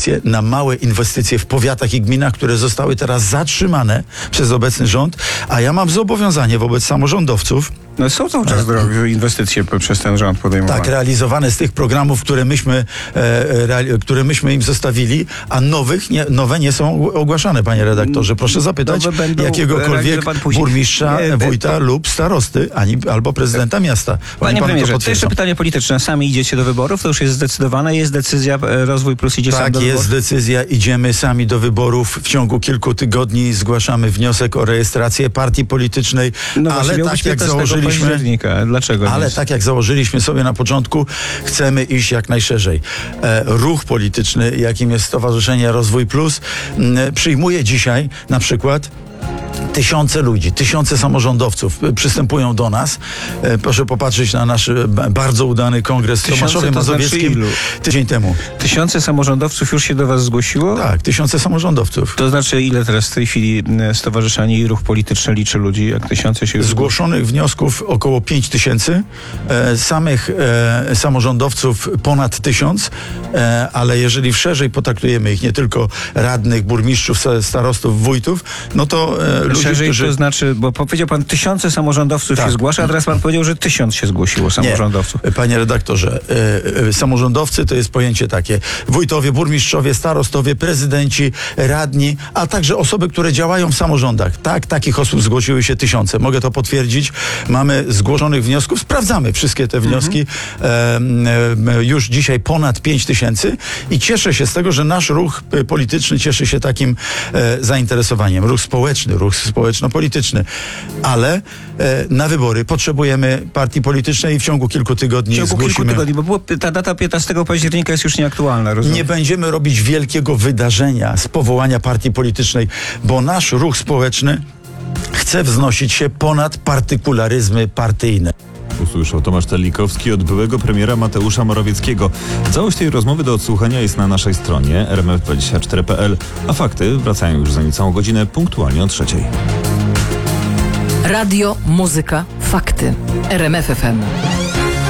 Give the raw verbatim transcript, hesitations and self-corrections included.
inwestycje, na małe inwestycje w powiatach i gminach, które zostały teraz zatrzymane przez obecny rząd, a ja mam zobowiązanie wobec samorządowców. No są cały czas drogie inwestycje przez ten rząd podejmowane. Tak, realizowane z tych programów, które myśmy, e, reali- które myśmy im zostawili, a nowych, nie, nowe nie są ogłaszane, panie redaktorze. Proszę zapytać Nowe będą jakiegokolwiek realizowane później. burmistrza, Nie, wójta to- lub starosty, ani, albo prezydenta miasta. Oni Panie panu premierze, to potwierdzą. jeszcze pytanie polityczne. Sami idziecie do wyborów, to już jest zdecydowane. Jest decyzja, e, Rozwój Plus idzie sam Tak, do jest wyborów? decyzja, idziemy sami do wyborów. W ciągu kilku tygodni zgłaszamy wniosek o rejestrację partii politycznej, No ale właśnie, miał być tak jak piętnastego założyliśmy... października. Dlaczego nie Ale jest? tak jak założyliśmy sobie na początku, chcemy iść jak najszerzej. E, ruch polityczny, jakim jest Stowarzyszenie Rozwój Plus, m, przyjmuje dzisiaj na przykład tysiące ludzi, tysiące samorządowców e, przystępują do nas. E, proszę popatrzeć na nasz e, ba- bardzo udany kongres w Tysiące Tomaszowie to znaczy Mazowieckim ilu? tydzień temu. Tysiące samorządowców już się do was zgłosiło? Tak, tysiące samorządowców. To znaczy, ile teraz w tej chwili e, stowarzyszenie i ruch polityczny liczy ludzi, jak tysiące się już Zgłoszonych wniosków około pięć tysięcy, e, samych e, samorządowców ponad tysiąc, e, ale jeżeli szerzej potraktujemy ich, nie tylko radnych, burmistrzów, sa- starostów, wójtów, no to e, ludzie, Szerzej którzy... to znaczy, bo powiedział pan, tysiące samorządowców Tak. się zgłasza, a teraz pan powiedział, że tysiąc się zgłosiło samorządowców. Nie, panie redaktorze, e, e, samorządowcy to jest pojęcie takie. Wójtowie, burmistrzowie, starostowie, prezydenci, radni, a także osoby, które działają w samorządach. Tak, takich osób zgłosiły się tysiące. Mogę to potwierdzić. Mamy zgłoszonych wniosków, sprawdzamy wszystkie te wnioski. E, e, już dzisiaj ponad pięć tysięcy i cieszę się z tego, że nasz ruch e, polityczny cieszy się takim e, zainteresowaniem. Ruch społeczny, ruch społeczno-polityczny. Ale e, na wybory potrzebujemy partii politycznej i w ciągu kilku tygodni W ciągu kilku zgłosimy. tygodni, bo było, ta data piętnastego października jest już nieaktualna, rozumiem? Nie będziemy robić wielkiego wydarzenia z powołania partii politycznej, bo nasz ruch społeczny chce wznosić się ponad partykularyzmy partyjne. Usłyszał Tomasz Telikowski od byłego premiera Mateusza Morawieckiego. Całość tej rozmowy do odsłuchania jest na naszej stronie er em f dwadzieścia cztery kropka p l, a fakty wracają już za niecałą godzinę punktualnie o trzeciej. Radio, muzyka, fakty. R M F F M.